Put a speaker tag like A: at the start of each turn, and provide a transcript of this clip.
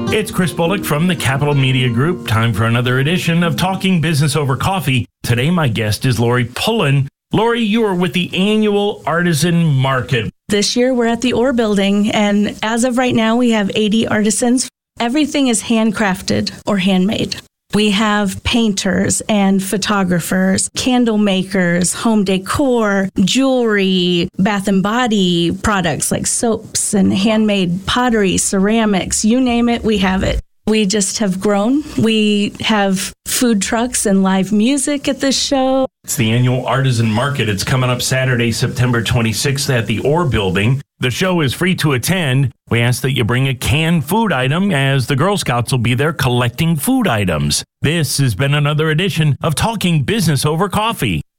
A: It's Chris Bullock from the Capital Media Group. Time for another edition of Talking Business Over Coffee. Today, my guest is Lori Pullen. Lori, you are with the annual Artisan Market.
B: This year, we're at the Orr Building, and as of right now, we have 80 artisans. Everything is handcrafted or handmade. We have painters and photographers, candle makers, home decor, jewelry, bath and body products like soaps and handmade pottery, ceramics, you name it, we have it. We just have grown. We have food trucks and live music at this show.
A: It's the annual Artisan Market. It's coming up Saturday, September 26th at the Orr Building. The show is free to attend. We ask that you bring a canned food item as the Girl Scouts will be there collecting food items. This has been another edition of Talking Business Over Coffee.